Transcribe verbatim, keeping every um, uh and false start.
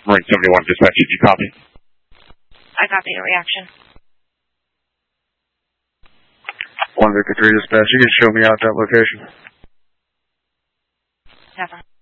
Marine seventy-one dispatch, did you copy? I copy your reaction. one Victor three dispatch, you can show me out that location. Never.